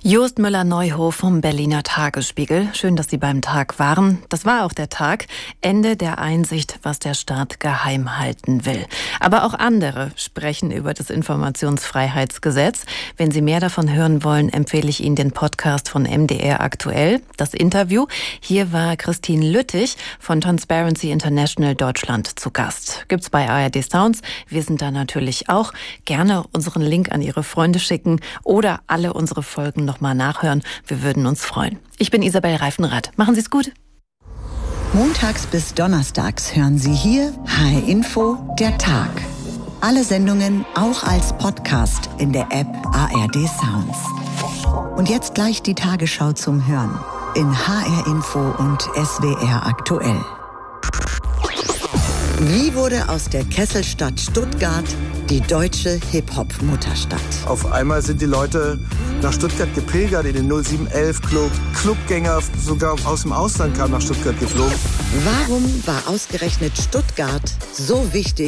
Jost Müller-Neuhof vom Berliner Tagesspiegel. Schön, dass Sie beim Tag waren. Das war auch der Tag. Ende der Einsicht, was der Staat geheim halten will. Aber auch andere sprechen über das Informationsfreiheitsgesetz. Wenn Sie mehr davon hören wollen, empfehle ich Ihnen den Podcast von MDR aktuell. Das Interview. Hier war Christine Lüttich von Transparency International Deutschland zu Gast. Gibt's bei ARD Sounds. Wir sind da natürlich auch. Gerne unseren Link an Ihre Freunde schicken oder alle unsere Folgen nochmal nachhören. Wir würden uns freuen. Ich bin Isabel Reifenrath. Machen Sie es gut. Montags bis donnerstags hören Sie hier HR Info, der Tag. Alle Sendungen auch als Podcast in der App ARD Sounds. Und jetzt gleich die Tagesschau zum Hören in HR Info und SWR aktuell. Wie wurde aus der Kesselstadt Stuttgart die deutsche Hip-Hop-Mutterstadt? Auf einmal sind die Leute nach Stuttgart gepilgert, in den 0711-Club. Clubgänger sogar aus dem Ausland kamen nach Stuttgart geflogen. Warum war ausgerechnet Stuttgart so wichtig